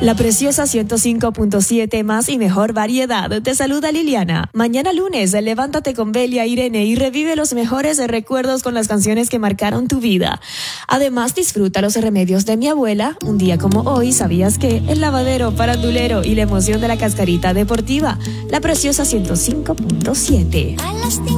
La preciosa 105.7, más y mejor variedad. Te saluda Liliana. Mañana lunes, levántate con Belia Irene y revive los mejores recuerdos con las canciones que marcaron tu vida. Además, disfruta los remedios de mi abuela. Un día como hoy, ¿sabías que? El lavadero farandulero y la emoción de la cascarita deportiva. La preciosa 105.7.